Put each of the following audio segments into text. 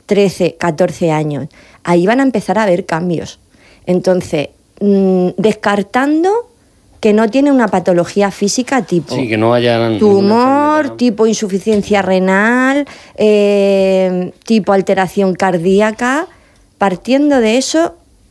13, 14 años, ahí van a empezar a haber cambios. Entonces, descartando que no tiene una patología física tipo que no haya tumor, tipo insuficiencia renal, tipo alteración cardíaca. Partiendo de eso,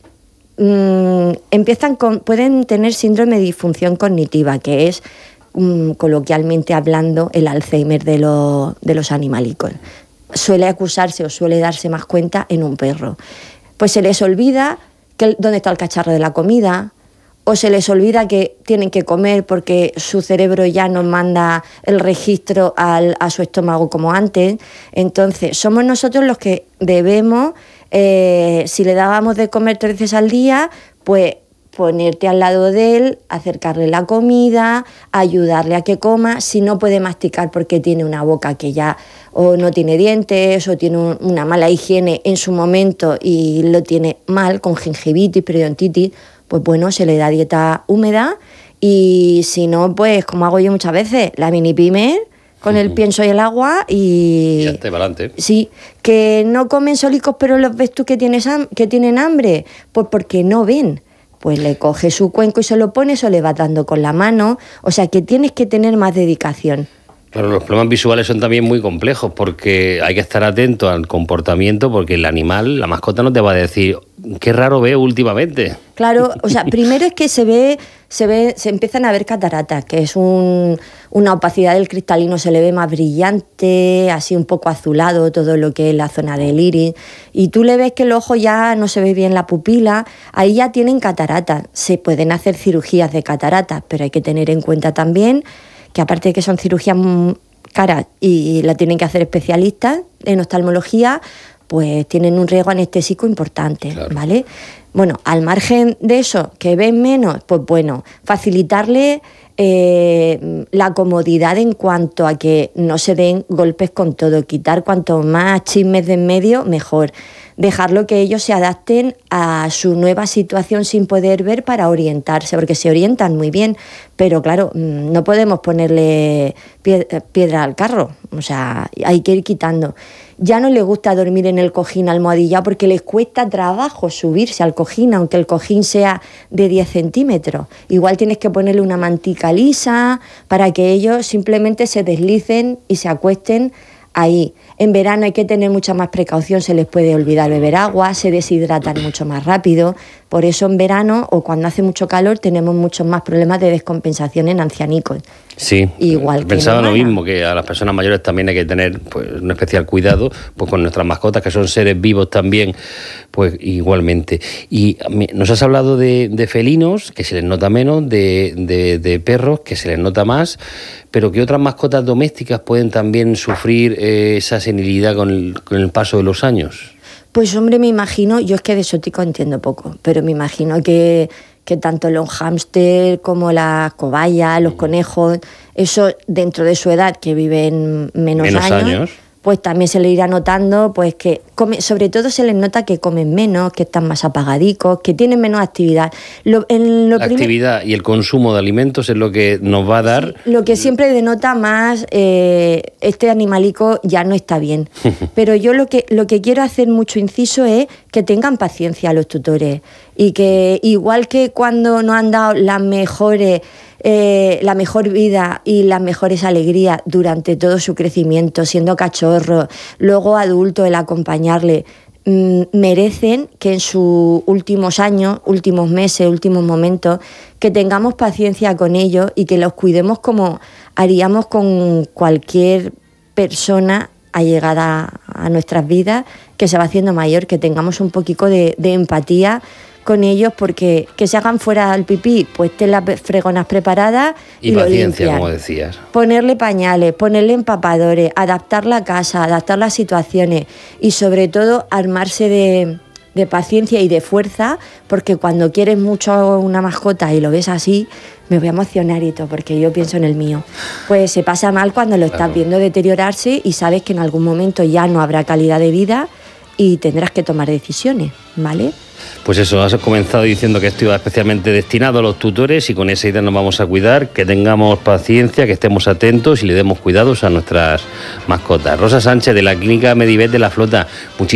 pueden tener síndrome de disfunción cognitiva, que es, coloquialmente hablando, el Alzheimer de los animalicos. Suele acusarse o suele darse más cuenta en un perro. Pues se les olvida dónde está el cacharro de la comida, o se les olvida que tienen que comer porque su cerebro ya no manda el registro a su estómago como antes. Entonces, somos nosotros los que debemos, si le dábamos de comer 3 veces al día, pues ponerte al lado de él, acercarle la comida, ayudarle a que coma. Si no puede masticar porque tiene una boca que ya o no tiene dientes o tiene una mala higiene en su momento y lo tiene mal, con gingivitis, periodontitis, pues bueno, se le da dieta húmeda. Y si no, pues como hago yo muchas veces, la mini pimer con el pienso y el agua y... Ya está para adelante. Sí, que no comen solicos, pero los ves tú que tienen hambre, pues porque no ven. Pues le coges su cuenco y se lo pones o le vas dando con la mano. O sea que tienes que tener más dedicación. Claro, los problemas visuales son también muy complejos porque hay que estar atento al comportamiento, porque el animal, la mascota, no te va a decir qué raro veo últimamente. Claro, o sea, primero es que se empiezan a ver cataratas, que es una opacidad del cristalino, se le ve más brillante, así un poco azulado todo lo que es la zona del iris, y tú le ves que el ojo ya no se ve bien la pupila, ahí ya tienen cataratas. Se pueden hacer cirugías de cataratas, pero hay que tener en cuenta también que aparte de que son cirugías caras y la tienen que hacer especialistas en oftalmología, pues tienen un riesgo anestésico importante, claro. ¿Vale? Bueno, al margen de eso, que ven menos, pues bueno, facilitarle la comodidad en cuanto a que no se den golpes con todo, quitar cuanto más chismes de en medio, mejor. Dejarlo que ellos se adapten a su nueva situación sin poder ver para orientarse, porque se orientan muy bien, pero claro, no podemos ponerle piedra al carro, o sea, hay que ir quitando. Ya no les gusta dormir en el cojín almohadillado porque les cuesta trabajo subirse al cojín, aunque el cojín sea de 10 centímetros. Igual tienes que ponerle una mantica lisa para que ellos simplemente se deslicen y se acuesten ahí. En verano hay que tener mucha más precaución, se les puede olvidar beber agua, se deshidratan mucho más rápido. Por eso en verano o cuando hace mucho calor tenemos muchos más problemas de descompensación en ancianicos. Sí, igual pensaba lo mismo, que a las personas mayores también hay que tener pues un especial cuidado pues con nuestras mascotas, que son seres vivos también, pues igualmente. Y nos has hablado de felinos, que se les nota menos, de perros, que se les nota más, pero ¿qué otras mascotas domésticas pueden también sufrir esa senilidad con el paso de los años? Pues hombre, me imagino, yo es que de exótico entiendo poco, pero me imagino que tanto los hámster como las cobayas, los conejos, eso dentro de su edad, que viven menos años, pues también se le irá notando pues que sobre todo se les nota que comen menos, que están más apagadicos, que tienen menos actividad. La actividad y el consumo de alimentos es lo que nos va a dar... Sí, lo que siempre denota más, este animalico ya no está bien. Pero yo lo que quiero hacer mucho inciso es que tengan paciencia los tutores y que igual que cuando nos han dado las mejores... la mejor vida y las mejores alegrías durante todo su crecimiento, siendo cachorro, luego adulto, el acompañarle, merecen que en sus últimos años, últimos meses, últimos momentos, que tengamos paciencia con ellos y que los cuidemos como haríamos con cualquier persona allegada a nuestras vidas, que se va haciendo mayor, que tengamos un poquito de empatía con ellos, porque que se hagan fuera al pipí, pues ten las fregonas preparadas y paciencia, lo limpian. como decías. Ponerle pañales, ponerle empapadores, adaptar la casa, adaptar las situaciones y sobre todo armarse de paciencia y de fuerza, porque cuando quieres mucho una mascota y lo ves así, me voy a emocionar y todo, porque yo pienso en el mío. Pues se pasa mal cuando lo estás viendo deteriorarse y sabes que en algún momento ya no habrá calidad de vida y tendrás que tomar decisiones, ¿vale? Pues eso, has comenzado diciendo que esto iba especialmente destinado a los tutores y con esa idea nos vamos a cuidar, que tengamos paciencia, que estemos atentos y le demos cuidados a nuestras mascotas. Rosa Sánchez, de la Clínica Medivet de La Flota,